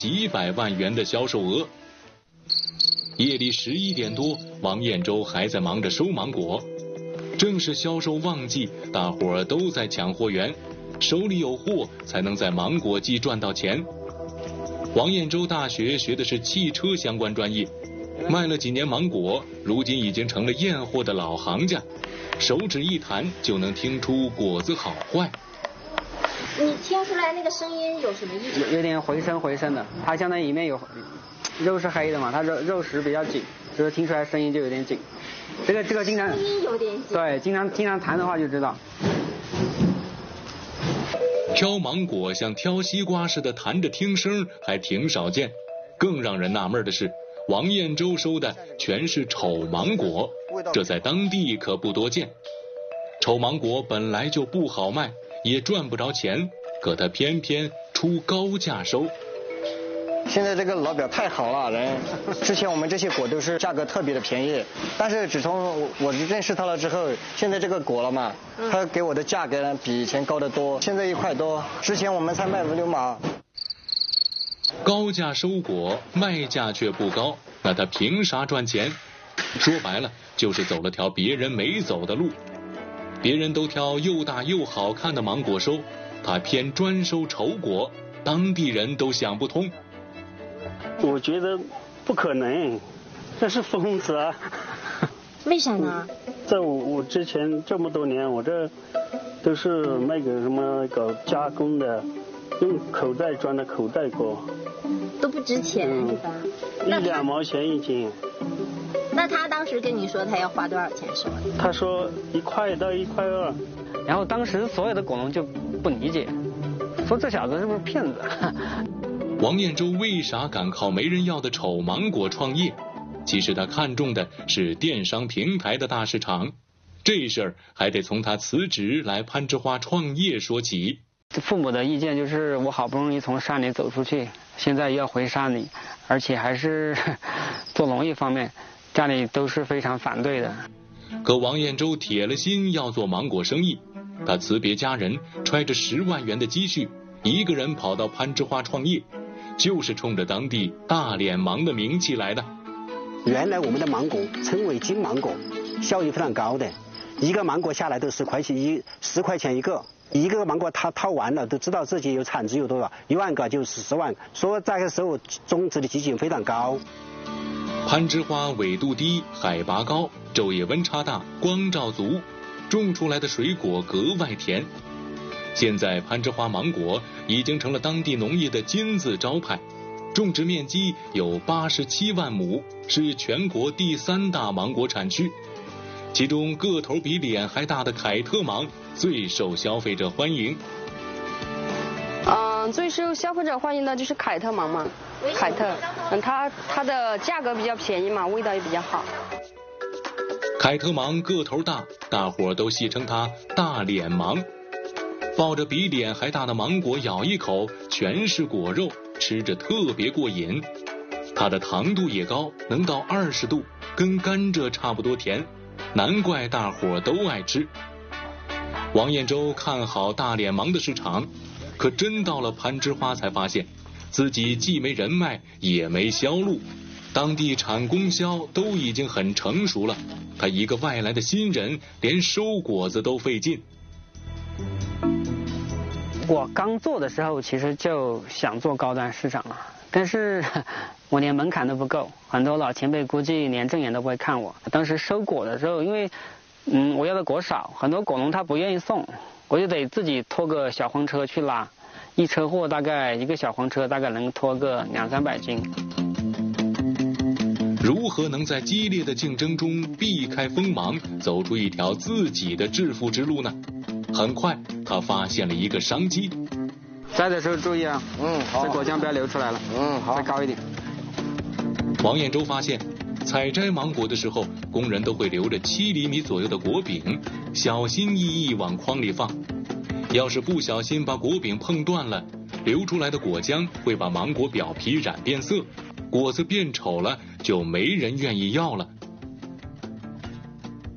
几百万元的销售额。夜里11点多，王彦洲还在忙着收芒果，正是销售旺季，大伙儿都在抢货源，手里有货才能在芒果季赚到钱。王彦洲大学学的是汽车相关专业，卖了几年芒果，如今已经成了验货的老行家，手指一弹就能听出果子好坏。 你听出来那个声音有什么异常？ 有点回声的，它相当于里面有肉是黑的嘛，它肉实比较紧，所以听出来声音就有点紧。这个经常声音有点紧。 对，经常弹的话就知道。 挑芒果像挑西瓜似的弹着听声还挺少见，更让人纳闷的是，王彦洲收的全是丑芒果，这在当地可不多见。丑芒果本来就不好卖，也赚不着钱，可他偏偏出高价收。 现在这个老表太好了，人之前我们这些果都是价格特别的便宜，但是自从我认识他了之后，现在这个果了嘛，他给我的价格呢比以前高得多，现在1块多，之前我们才卖5、6毛。 高价收果，卖价却不高，那他凭啥赚钱？说白了，就是走了条别人没走的路。别人都挑又大又好看的芒果收，他偏专收丑果，当地人都想不通。 我觉得不可能，这是疯子啊！ 为啥呢？ 在我之前这么多年，我这都是那个什么搞加工的，用口袋装的口袋果， 都不值钱是吧 ？1、2毛钱一斤。 那他当时跟你说他要花多少钱收？ 他说1块到1块2。 然后当时所有的果农就不理解，说这小子是不是骗子？ 王彦洲为啥敢靠没人要的丑芒果创业？其实他看中的是电商平台的大市场，这事儿还得从他辞职来攀枝花创业说起。 父母的意见就是我好不容易从山里走出去，现在要回山里，而且还是做农业方面，家里都是非常反对的。 可王彦洲铁了心要做芒果生意，他辞别家人，揣着10万元的积蓄，一个人跑到攀枝花创业，就是冲着当地大脸芒的名气来的。 原来我们的芒果称为金芒果，效益非常高的，一个芒果下来都10块钱一个，一个芒果掏完了都知道自己有产值有多少，1万个就是10万，所以这个时候种植的基金非常高。 攀枝花纬度低，海拔高，昼夜温差大，光照足，种出来的水果格外甜。现在攀枝花芒果已经成了当地农业的金字招牌，种植面积有87万亩，是全国第3大芒果产区。其中个头比脸还大的凯特芒最受消费者欢迎。 最受消费者欢迎的就是凯特芒嘛，凯特，它的价格比较便宜嘛，味道也比较好。 凯特芒个头大，大伙都戏称它大脸芒。抱着比脸还大的芒果咬一口，全是果肉，吃着特别过瘾。它的糖度也高，能到20度，跟甘蔗差不多甜，难怪大伙都爱吃。王彦洲看好大脸芒的市场，可真到了攀枝花才发现，自己既没人脉，也没销路，当地产供销都已经很成熟了，他一个外来的新人，连收果子都费劲。 我刚做的时候，其实就想做高端市场了，但是我连门槛都不够，很多老前辈估计连正眼都不会看我。当时收果的时候，因为我要的果少，很多果农他不愿意送，我就得自己拖个小黄车去拉，一车货大概一个小黄车大概能拖个200-300斤。 如何能在激烈的竞争中避开锋芒，走出一条自己的致富之路呢？很快他发现了一个商机。 摘的时候注意啊， 好， 这果浆不要流出来了， 好， 再高一点。 王彦洲发现，采摘芒果的时候，工人都会留着7厘米左右的果柄，小心翼翼往筐里放。要是不小心把果柄碰断了，流出来的果浆会把芒果表皮染变色，果子变丑了，就没人愿意要了。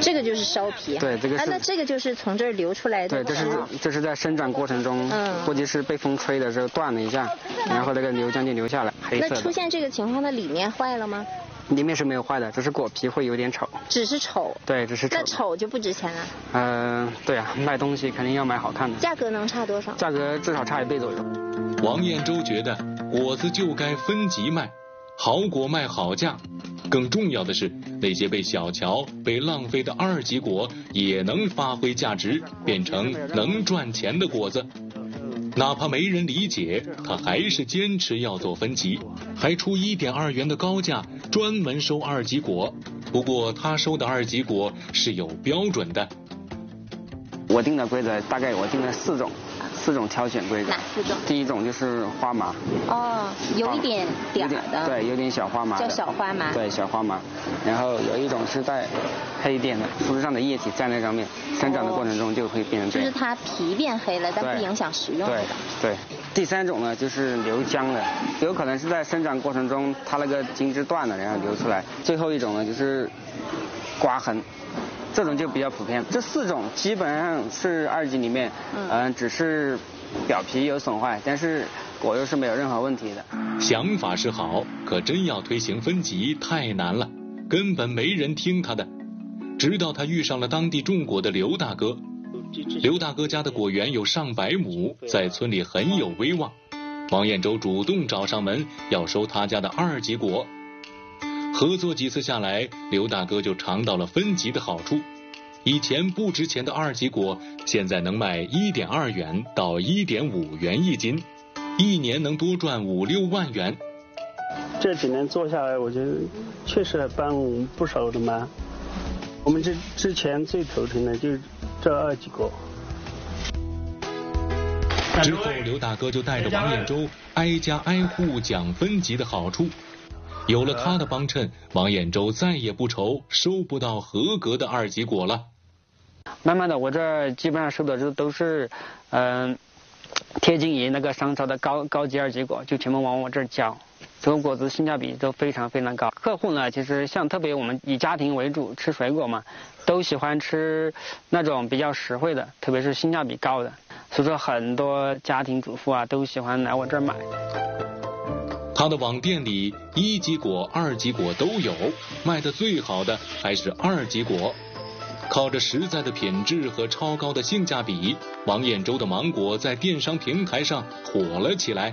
这个就是烧皮。 对，这个是。 那这个就是从这儿流出来的。 对，这是在生长过程中，估计是被风吹的时候断了一下，然后这个浆就流下来，黑色的。 那出现这个情况，它里面坏了吗？ 里面是没有坏的，只是果皮会有点丑。 只是丑。 对，只是丑。 那丑就不值钱了。 对啊，卖东西肯定要买好看的。 价格能差多少？ 价格至少差1倍左右。 王彦洲觉得果子就该分级卖，好果卖好价。更重要的是，那些被小瞧、被浪费的2级果也能发挥价值，变成能赚钱的果子。哪怕没人理解，他还是坚持要做分级，还出1.2元的高价专门收2级果。不过他收的2级果是有标准的。 我定的规则大概我定了4种挑选规则。 哪4种？ 第一种就是花麻。 有一点点的。 对，有点小花麻。 叫小花麻。 对，小花麻。然后有一种是带黑一点的，树枝上的叶体在那上面生长的过程中就会变成这样。 就是它皮变黑了，但不影响食用。 对。第3种呢就是流浆的，有可能是在生长过程中它那个茎枝断了，然后流出来。最后一种呢就是刮痕。这种就比较普遍，这4种基本上是2级里面，只是表皮有损坏，但是果肉是没有任何问题的。 想法是好，可真要推行分级太难了，根本没人听他的。直到他遇上了当地种果的刘大哥。刘大哥家的果园有上百亩，在村里很有威望。王彦洲主动找上门，要收他家的2级果。合作几次下来，刘大哥就尝到了分级的好处。以前不值钱的2级果，现在能卖1.2元到1.5元一斤，1年能多赚5、6万元。 这几年做下来，我觉得确实帮不少的忙。我们之前最头疼的就是这2级果。 之后，刘大哥就带着王彦洲挨家挨户讲分级的好处。有了他的帮衬，王彦洲再也不愁收不到合格的2级果了。 慢慢的，我这基本上收的都是，贴近于那个商超的高级2级果，就全部往我这儿交。这个果子性价比都非常非常高。客户呢，其实像特别我们以家庭为主吃水果嘛，都喜欢吃那种比较实惠的，特别是性价比高的。所以说很多家庭主妇啊都喜欢来我这儿买。 他的网店里1级果、2级果都有，卖的最好的还是2级果。靠着实在的品质和超高的性价比，王彦洲的芒果在电商平台上火了起来。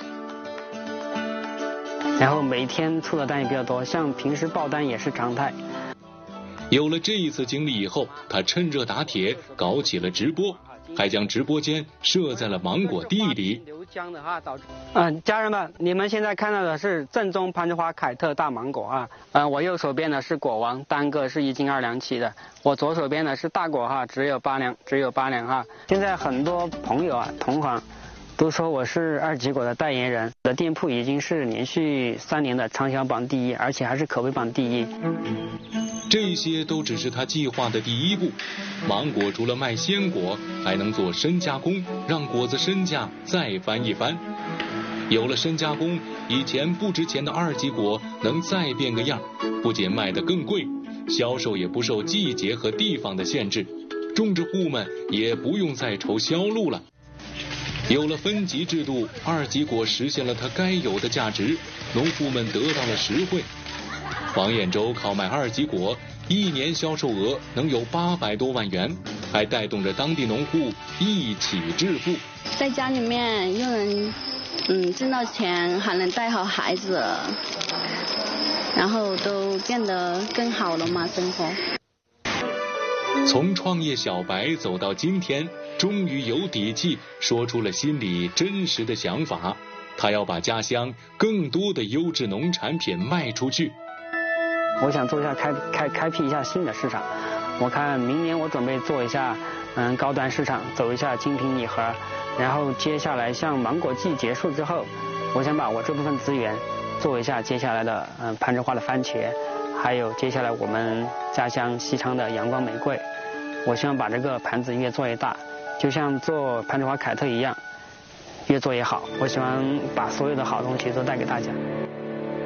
然后每天出的单也比较多，像平时爆单也是常态。 有了这一次经历以后，他趁热打铁搞起了直播，还将直播间设在了芒果地里。 家人们，你们现在看到的是正宗攀枝花凯特大芒果啊。我右手边的是果王，单个是1斤2两起的。我左手边的是大果哈，只有8两哈。现在很多朋友啊，同行都说我是2级果的代言人。我的店铺已经是连续3年的畅销榜第1，而且还是口碑榜第1。 这些都只是他计划的第1步。芒果除了卖鲜果，还能做深加工，让果子身价再翻一番。有了深加工，以前不值钱的2级果能再变个样，不仅卖得更贵，销售也不受季节和地方的限制，种植户们也不用再愁销路了。有了分级制度，2级果实现了它该有的价值，农户们得到了实惠。王彦洲靠卖2级果，1年销售额能有800多万元，还带动着当地农户一起致富。 在家里面又能挣到钱，还能带好孩子，然后都变得更好了嘛，生活。 从创业小白走到今天，终于有底气说出了心里真实的想法，他要把家乡更多的优质农产品卖出去。 我想做一下开辟一下新的市场。我看明年我准备做一下高端市场，走一下精品礼盒，然后接下来像芒果季结束之后，我想把我这部分资源做一下接下来的攀枝花的番茄，还有接下来我们家乡西昌的阳光玫瑰。我希望把这个盘子越做越大，就像做攀枝花凯特一样，越做越好。我喜欢把所有的好东西都带给大家。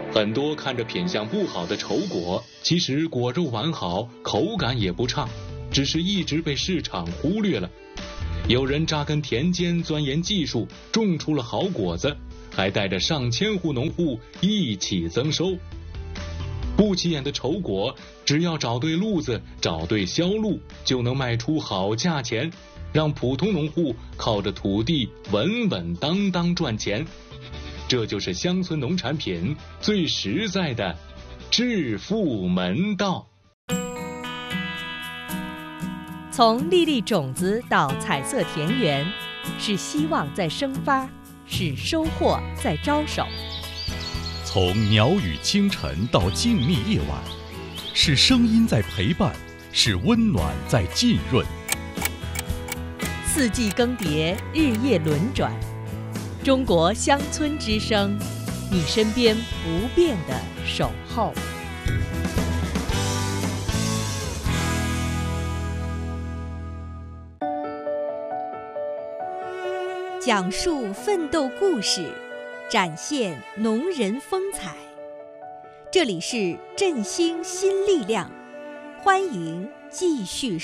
很多看着品相不好的丑果，其实果肉完好，口感也不差，只是一直被市场忽略了。有人扎根田间，钻研技术，种出了好果子，还带着上千户农户一起增收。不起眼的丑果，只要找对路子，找对销路，就能卖出好价钱，让普通农户靠着土地稳稳当当赚钱。这就是乡村农产品最实在的致富门道。 从粒粒种子到彩色田园，是希望在生发，是收获在招手。 从鸟语清晨到静谧夜晚，是声音在陪伴，是温暖在浸润。 四季更迭，日夜轮转，中国乡村之声，你身边不变的守候。讲述奋斗故事，展现农人风采。这里是振兴新力量，欢迎继续